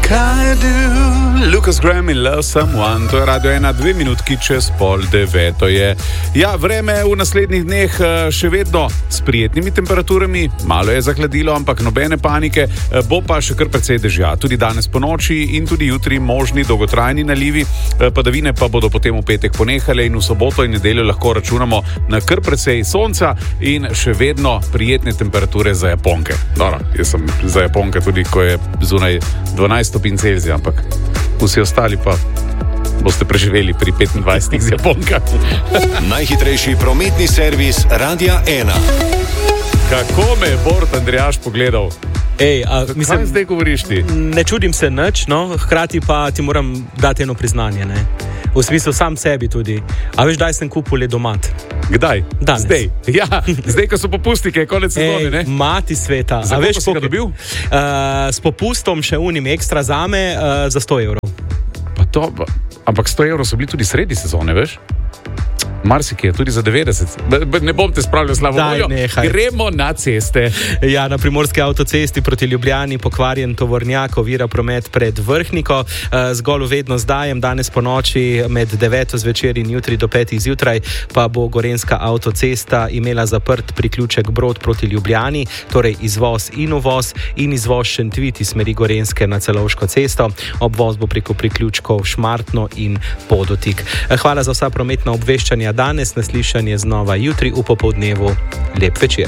Lucas Graham in Love Someone, to je Radio 1, 2 minutki čez 8:30 je. Ja, vreme v naslednjih dneh še vedno s prijetnimi temperaturami, malo je zahladilo, ampak nobene panike, bo pa še kar precej dežja. Tudi danes po noči in tudi jutri možni dolgotrajni nalivi, padavine pa bodo potem v petek ponehale in v soboto in nedeljo lahko računamo na kar precej sonca in še vedno prijetne temperature za Japonke. Dobro, jaz sem za Japonke tudi, ko je zunaj 12 stopinj Celzija, ampak vsi ostali pa boste preživeli pri 25 z Japonkami. Najhitrejši prometni servis Radia 1. Kako me je Bort Andrejaš pogledal? Mislim, kaj zdaj govoriš ti? Ne čudim se nič, no, hkrati pa ti moram dati eno priznanje, ne? V smislu sam sebi tudi. A veš, daj sem kupil ledomat. Kdaj? Danes. Zdaj. Ja, zdaj, ko so popusti, je konec sezone, ne? Mati sveta. Za koliko si ga dobil? S popustom še unim ekstra zame za 100 evrov. Ampak 100 evrov so bili tudi sredi sezone, veš? Marsikje, tudi za 90. Ne bom te spravljal slavo voljo. Gremo na ceste. Ja, na primorski avtocesti proti Ljubljani pokvarjen tovornjak ovira promet pred Vrhniko. Zgolj vedno zdajem, danes po noči med 9 zvečer in jutri do 5 zjutraj pa bo gorenjska avtocesta imela zaprt priključek Brod proti Ljubljani, torej izvoz in uvoz in izvoz Šentvid iz smeri Gorenjske na Celovško cesto. Obvoz bo preko priključkov Šmartno in Podotik. Hvala za vsa prometna obveščanja danes, naslišanje znova jutri v popoldnevu. Lep večer.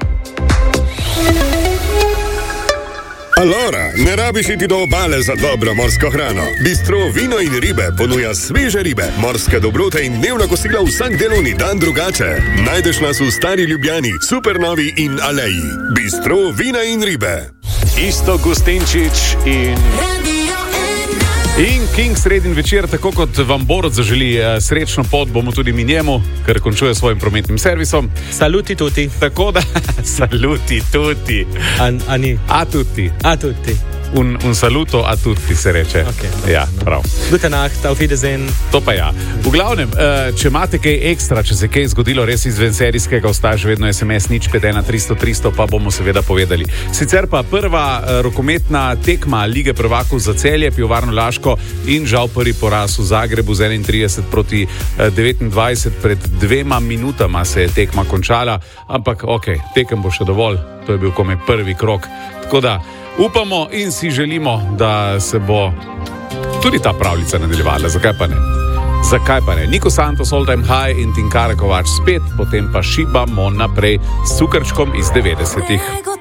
Alora, ne rabiš iti do obale za dobro morsko hrano. Bistro Vino in ribe ponuja sveže ribe, morske dobrote in dnevna kosila vsak delovni dan drugače. Najdeš nas v Stari Ljubljani, Supernovi in Aleji. Bistro Vina in ribe. Isto Gustinčič in King sredin večer, tako kot vam Borod zaželi srečno pot, bomo tudi mi njemu, ker končuje svojim prometnim servisom. Saluti tutti. Tako da, saluti tutti. A tutti. Un saluto a tutti se reče. Okay, ja, prav. Gute Nacht, auf Wiedersehen. To pa ja. V glavnem, če imate kaj ekstra, če se kaj zgodilo res izven serijskega, ostaje vedno SMS 051 300 300, pa bomo seveda povedali. Sicer pa prva rokometna tekma Lige prvakov za Celje, Pivovarno Laško in žal prvi poraz v Zagrebu z 31 proti 29. Pred 2 minutama se je tekma končala, ampak tekem bo še dovolj, to je bil komaj prvi krok. Tako da upamo in si želimo, da se bo tudi ta pravljica nadaljevala. Zakaj pa ne? Niko Santos, All Time High in Tinkara Kovač spet, potem pa šibamo naprej s cukrčkom iz 90-ih.